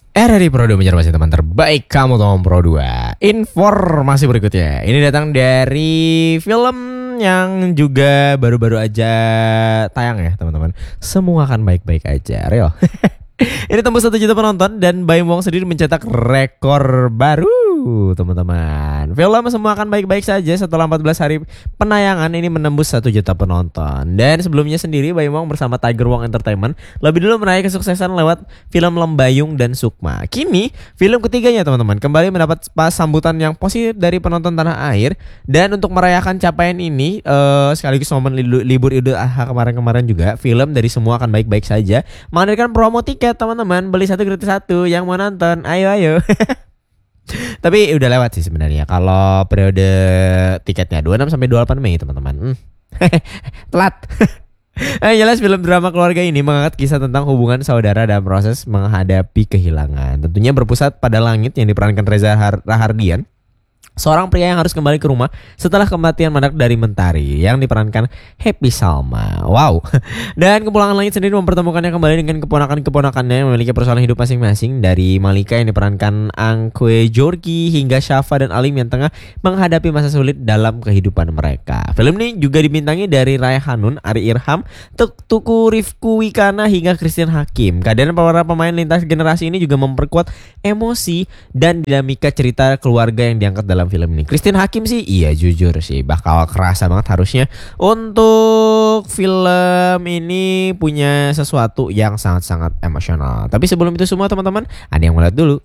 RRI Pro 2 masih teman terbaik kamu Tom Pro 2. Informasi berikutnya ini datang dari film yang juga baru-baru aja tayang ya teman-teman. Semua akan baik-baik aja, real. Ini tembus 1 juta penonton dan Baim Wong sendiri mencetak rekor baru teman-teman. Film Semua Akan Baik-Baik Saja setelah 14 hari penayangan ini menembus 1 juta penonton. Dan sebelumnya sendiri Baim Wong bersama Tiger Wong Entertainment lebih dulu meraih kesuksesan lewat film Lembayung dan Sukma. Kini film ketiganya teman-teman kembali mendapat sambutan yang positif dari penonton tanah air. Dan untuk merayakan capaian ini sekaligus momen libur Idul Adha kemarin-kemarin juga, film dari Semua Akan Baik-Baik Saja menghadirkan promo tiket teman-teman, beli 1 gratis 1. Yang mau nonton ayo. Tapi udah lewat sih sebenarnya kalau periode tiketnya 26 sampai 28 Mei teman-teman. Telat. Jelas film drama keluarga ini mengangkat kisah tentang hubungan saudara dalam proses menghadapi kehilangan. Tentunya berpusat pada Langit yang diperankan Reza Rahardian, seorang pria yang harus kembali ke rumah setelah kematian mendadak dari Mentari yang diperankan Happy Salma. Wow. Dan kepulangan Langit sendiri mempertemukannya kembali dengan keponakan-keponakannya yang memiliki persoalan hidup masing-masing, dari Malika yang diperankan Angkwe Jorgi hingga Syafa dan Alim yang tengah menghadapi masa sulit dalam kehidupan mereka. Film ini juga dibintangi dari Raihanun, Ari Irham, Tuku Rifku Wikana hingga Christian Hakim. Kehadiran para pemain lintas generasi ini juga memperkuat emosi dan dinamika cerita keluarga yang diangkat dalam film ini. Christian Hakim sih iya jujur sih bakal kerasa banget harusnya untuk film ini punya sesuatu yang sangat-sangat emosional. Tapi sebelum itu semua teman-teman, ada yang melihat dulu.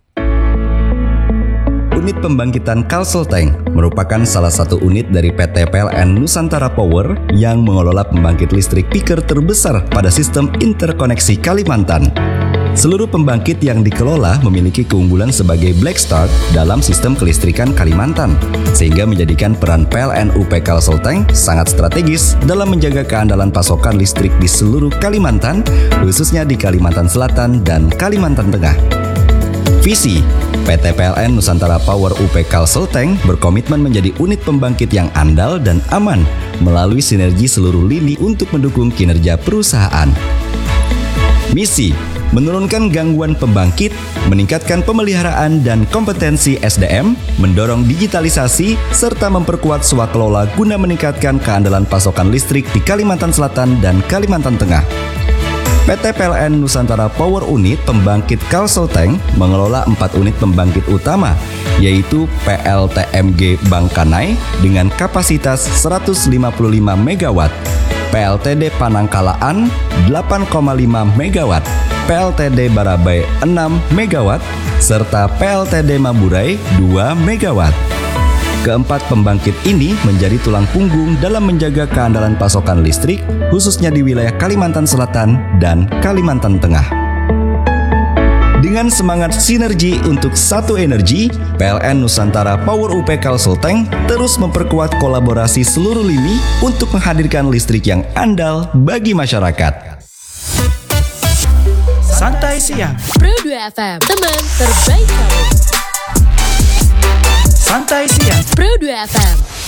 Unit pembangkitan Kalselteng merupakan salah satu unit dari PT PLN Nusantara Power yang mengelola pembangkit listrik peaker terbesar pada sistem interkoneksi Kalimantan. Seluruh pembangkit yang dikelola memiliki keunggulan sebagai black start dalam sistem kelistrikan Kalimantan, sehingga menjadikan peran PLN UP Kalselteng sangat strategis dalam menjaga keandalan pasokan listrik di seluruh Kalimantan, khususnya di Kalimantan Selatan dan Kalimantan Tengah. Visi PT PLN Nusantara Power UP Kalselteng berkomitmen menjadi unit pembangkit yang andal dan aman melalui sinergi seluruh lini untuk mendukung kinerja perusahaan. Misi: menurunkan gangguan pembangkit, meningkatkan pemeliharaan dan kompetensi SDM, mendorong digitalisasi, serta memperkuat swakelola guna meningkatkan keandalan pasokan listrik di Kalimantan Selatan dan Kalimantan Tengah. PT PLN Nusantara Power Unit Pembangkit Kalselteng mengelola 4 unit pembangkit utama, yaitu PLTMG Bangkanai dengan kapasitas 155 MW, PLTD Panangkalaan 8,5 MW, PLTD Barabai 6 MW, serta PLTD Maburai 2 MW. Keempat pembangkit ini menjadi tulang punggung dalam menjaga keandalan pasokan listrik, khususnya di wilayah Kalimantan Selatan dan Kalimantan Tengah. Dengan semangat sinergi untuk satu energi, PLN Nusantara Power UP Kalselteng terus memperkuat kolaborasi seluruh lini untuk menghadirkan listrik yang andal bagi masyarakat. Santai Siang Pro 2 FM, teman terbaik kamu. Santai Siang Pro 2 FM.